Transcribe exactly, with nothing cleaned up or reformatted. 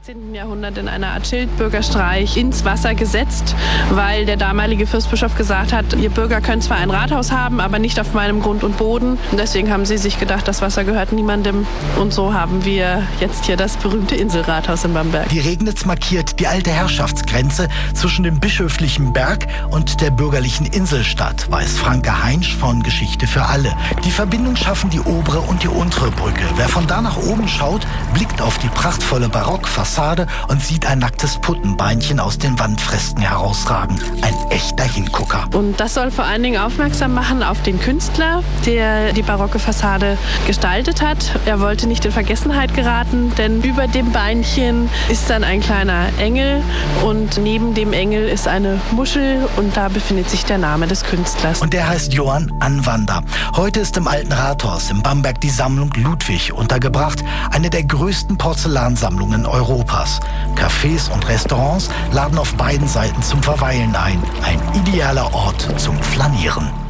sechzehnten. Jahrhundert in einer Art Schildbürgerstreich ins Wasser gesetzt, weil der damalige Fürstbischof gesagt hat, ihr Bürger könnt zwar ein Rathaus haben, aber nicht auf meinem Grund und Boden. Und deswegen haben sie sich gedacht, das Wasser gehört niemandem. Und so haben wir jetzt hier das berühmte Inselrathaus in Bamberg. Die Regnitz markiert die alte Herrschaftsgrenze zwischen dem bischöflichen Berg und der bürgerlichen Inselstadt, weiß Franke Heinsch von Geschichte für alle. Die Verbindung schaffen die obere und die untere Brücke. Wer von da nach oben schaut, blickt auf die prachtvolle Barockfassade und sieht ein nacktes Puttenbeinchen aus den Wandfresken herausragen. Ein echter Hingucker. Und das soll vor allen Dingen aufmerksam machen auf den Künstler, der die barocke Fassade gestaltet hat. Er wollte nicht in Vergessenheit geraten, denn über dem Beinchen ist dann ein kleiner Engel und neben dem Engel ist eine Muschel und da befindet sich der Name des Künstlers. Und der heißt Johann Anwander. Heute ist im Alten Rathaus in Bamberg die Sammlung Ludwig untergebracht, eine der größten Porzellansammlungen Europas. Cafés und Restaurants laden auf beiden Seiten zum Verweilen ein. Ein idealer Ort zum Flanieren.